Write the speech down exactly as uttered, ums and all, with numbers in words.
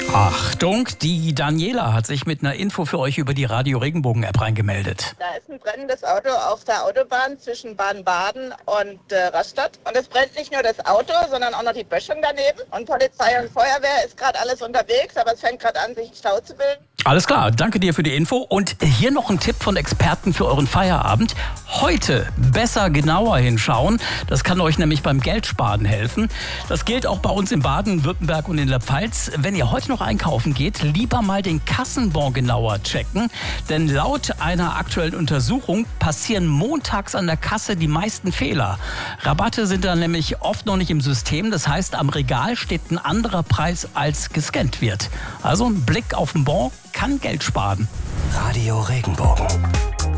Achtung, die Daniela hat sich mit einer Info für euch über die Radio Regenbogen App reingemeldet. Da ist ein brennendes Auto auf der Autobahn zwischen Baden-Baden und äh, Rastatt. Und es brennt nicht nur das Auto, sondern auch noch die Böschung daneben. Und Polizei und Feuerwehr ist gerade alles unterwegs, aber es fängt gerade an, sich Stau zu bilden. Alles klar, danke dir für die Info. Und hier noch ein Tipp von Experten für euren Feierabend. Heute besser genauer hinschauen. Das kann euch nämlich beim Geldsparen helfen. Das gilt auch bei uns in Baden-Württemberg und in der Pfalz. Wenn ihr heute noch einkaufen geht, lieber mal den Kassenbon genauer checken. Denn laut einer aktuellen Untersuchung passieren montags an der Kasse die meisten Fehler. Rabatte sind dann nämlich oft noch nicht im System. Das heißt, am Regal steht ein anderer Preis, als gescannt wird. Also ein Blick auf den Bon kann Geld sparen. Radio Regenbogen.